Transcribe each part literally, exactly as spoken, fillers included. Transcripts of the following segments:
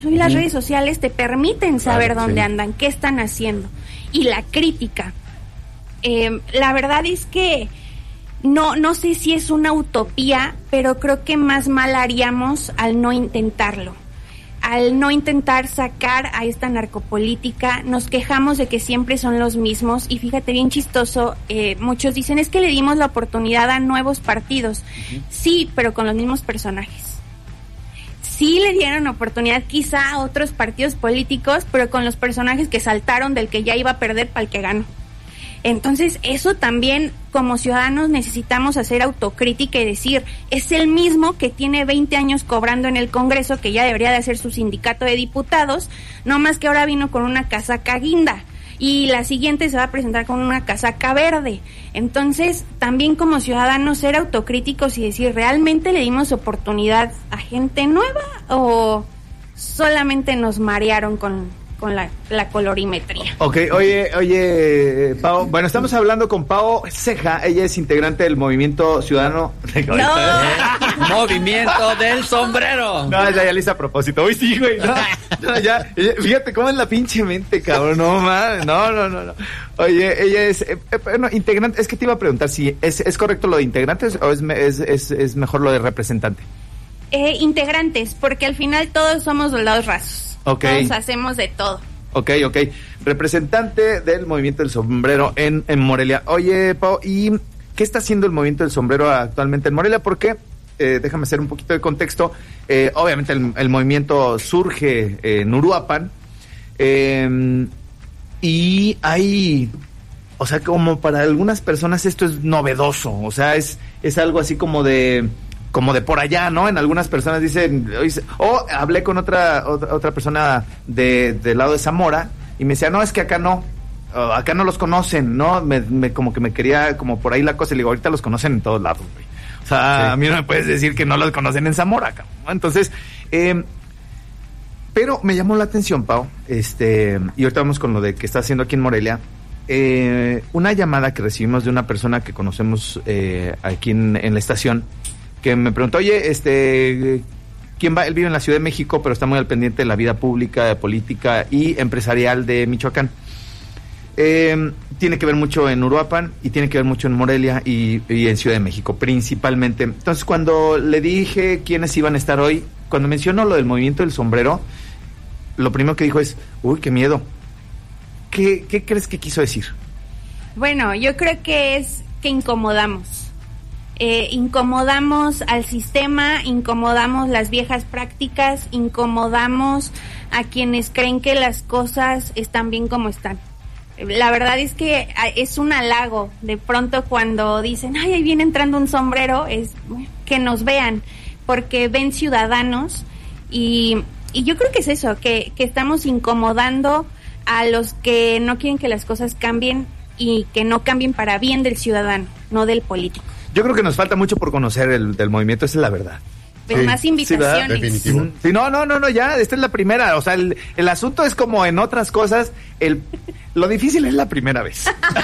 Hoy las redes sociales te permiten saber Claro, dónde sí. andan, qué están haciendo. Y la crítica. Eh, la verdad es que no, no sé si es una utopía, pero creo que más mal haríamos al no intentarlo. Al no intentar sacar a esta narcopolítica, nos quejamos de que siempre son los mismos. Y fíjate, bien chistoso, eh, muchos dicen, es que le dimos la oportunidad a nuevos partidos. Uh-huh. Sí, pero con los mismos personajes. Sí le dieron oportunidad quizá a otros partidos políticos, pero con los personajes que saltaron del que ya iba a perder para el que ganó. Entonces, eso también, como ciudadanos, necesitamos hacer autocrítica y decir, es el mismo que tiene veinte años cobrando en el Congreso, que ya debería de hacer su sindicato de diputados, no más que ahora vino con una casaca guinda, y la siguiente se va a presentar con una casaca verde. Entonces, también como ciudadanos, ser autocríticos y decir, ¿realmente le dimos oportunidad a gente nueva o solamente nos marearon con... con la, la colorimetría? Ok, oye, oye, Pao, bueno, estamos hablando con Pao Ceja, ella es integrante del Movimiento Ciudadano. No. Movimiento del Sombrero. No, ya, ya le hice a propósito, hoy sí, güey, no, no, ya, fíjate cómo es la pinche mente, cabrón, no, man, no, no, no, no. Oye, ella es, eh, bueno, integrante, es que te iba a preguntar si es, es correcto lo de integrantes o es, es, es, es mejor lo de representante. Eh, integrantes, porque al final todos somos soldados rasos. Okay. Todos hacemos de todo. Ok, ok. Representante del Movimiento del Sombrero en, en Morelia. Oye, Pao, ¿y qué está haciendo el Movimiento del Sombrero actualmente en Morelia? Porque, eh, déjame hacer un poquito de contexto, eh, obviamente el, el movimiento surge eh, en Uruapan, eh, y hay, o sea, como para algunas personas esto es novedoso, o sea, es, es algo así como de... como de por allá, ¿no? En algunas personas dicen, o oh, hablé con otra, otra otra persona de del lado de Zamora y me decía, no, es que acá no, uh, acá no los conocen, ¿no? Me, me, como que me quería, como por ahí la cosa, y le digo, ahorita los conocen en todos lados, güey. O sea, sí. A mí no me puedes decir que no los conocen en Zamora, cabrón, ¿no? Entonces, eh, pero me llamó la atención, Pao, este, y ahorita vamos con lo de que está haciendo aquí en Morelia, eh, una llamada que recibimos de una persona que conocemos eh, aquí en, en la estación, que me preguntó, oye, este, ¿quién va? Él vive en la Ciudad de México, pero está muy al pendiente de la vida pública, de política y empresarial de Michoacán. Eh, tiene que ver mucho en Uruapan y tiene que ver mucho en Morelia y, y en Ciudad de México, principalmente. Entonces, cuando le dije quiénes iban a estar hoy, cuando mencionó lo del Movimiento del Sombrero, lo primero que dijo es, uy, qué miedo. ¿Qué, qué crees que quiso decir? Bueno, yo creo que es que incomodamos. Eh, incomodamos al sistema, incomodamos las viejas prácticas, incomodamos a quienes creen que las cosas están bien como están. La verdad es que es un halago de pronto cuando dicen, ay, ahí viene entrando un sombrero, es que nos vean, porque ven ciudadanos y, y yo creo que es eso, que, que estamos incomodando a los que no quieren que las cosas cambien y que no cambien para bien del ciudadano, no del político. Yo creo que nos falta mucho por conocer el del movimiento, esa es la verdad. Pues sí, más invitaciones. Sí, definitivo. Sí, no, no, no, no, ya, esta es la primera. O sea, el, el asunto es como en otras cosas, el lo difícil es la primera vez.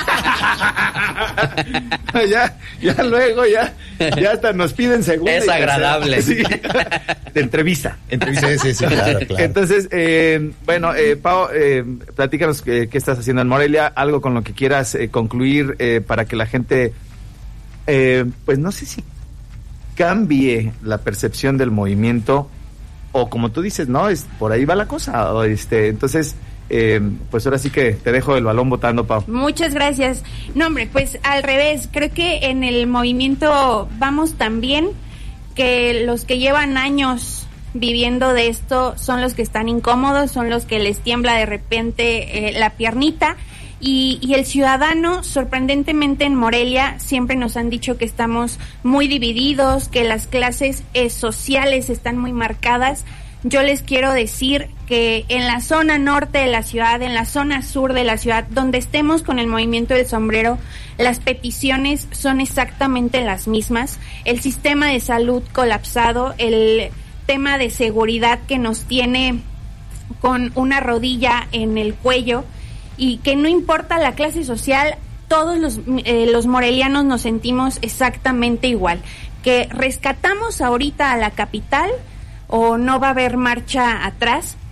ya, ya luego, ya, ya hasta nos piden segunda. Es agradable. Sí. De entrevista. entrevista. Sí, sí, sí, claro, claro. Entonces, eh, bueno, eh, Pao, eh, platícanos qué, qué estás haciendo en Morelia, algo con lo que quieras eh, concluir eh, para que la gente... Eh, pues no sé si cambie la percepción del movimiento o como tú dices, no, es por ahí va la cosa, o este, entonces eh, pues ahora sí que te dejo el balón botando, Pau. Muchas gracias. No, hombre, pues al revés, creo que en el movimiento vamos tan bien que los que llevan años viviendo de esto son los que están incómodos, son los que les tiembla de repente eh, la piernita. Y, y el ciudadano, sorprendentemente en Morelia, siempre nos han dicho que estamos muy divididos, que las clases eh, sociales están muy marcadas. Yo les quiero decir que en la zona norte de la ciudad, en la zona sur de la ciudad, donde estemos con el Movimiento del Sombrero, las peticiones son exactamente las mismas. El sistema de salud colapsado, el tema de seguridad que nos tiene con una rodilla en el cuello, y que no importa la clase social, todos los, eh, los morelianos nos sentimos exactamente igual, que rescatamos ahorita a la capital o no va a haber marcha atrás.